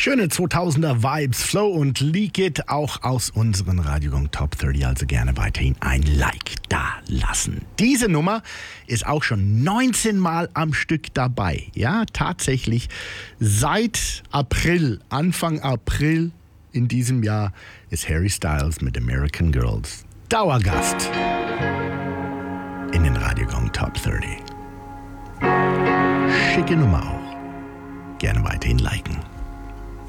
Schöne 2000er Vibes, Flow und Leak It auch aus unseren Radiogong Top 30, also gerne weiterhin ein Like da lassen. Diese Nummer ist auch schon 19 Mal am Stück dabei. Ja, tatsächlich seit April, Anfang April in diesem Jahr ist Harry Styles mit American Girls Dauergast in den Radiogong Top 30. Schicke Nummer auch. Gerne weiterhin liken.